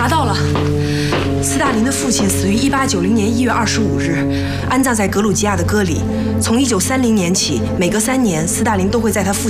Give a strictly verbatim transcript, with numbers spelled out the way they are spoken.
拿到了。斯大林的父亲死于一八九零年一月二十五日，安葬在格鲁吉亚的戈里。从一九三零年起，每隔三年，斯大林都会在他父亲